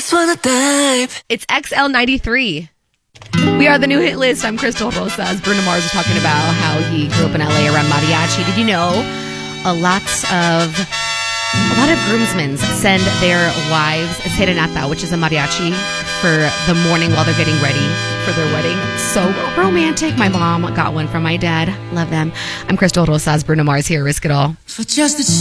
just wanna dive. It's XL93. We are the new hit list. I'm Crystal Rosas. Bruno Mars was talking about how he grew up in LA around mariachi. Did you know a lot of groomsmen send their wives a serenata, which is a mariachi, for the morning while they're getting ready for their wedding? So romantic. My mom got one from my dad. Love them. I'm Crystal Rosas. Bruno Mars here. Risk It All. For just a